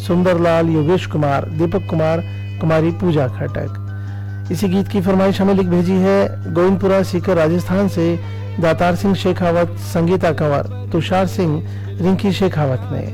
सुंदरलाल, योगेश कुमार, दीपक कुमार, कुमारी पूजा खटक। इसी गीत की फरमाइश हमें लिख भेजी है गोविंदपुरा सीकर राजस्थान से दातार सिंह शेखावत, संगीता कंवर, तुषार सिंह, रिंकी शेखावत ने।